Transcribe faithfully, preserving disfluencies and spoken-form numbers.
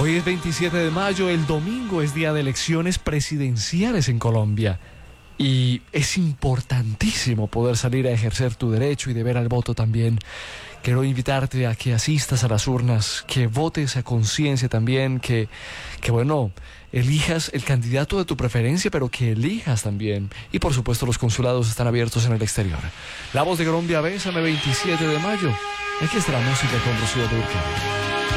Hoy es veintisiete de mayo, el domingo es día de elecciones presidenciales en Colombia. Y es importantísimo poder salir a ejercer tu derecho y deber al voto también. Quiero invitarte a que asistas a las urnas, que votes a conciencia también, que, que bueno, elijas el candidato de tu preferencia, pero que elijas también. Y por supuesto los consulados están abiertos en el exterior. La Voz de Colombia, Bésame, veintisiete de mayo. Aquí está la música con Rocío Dúrcal.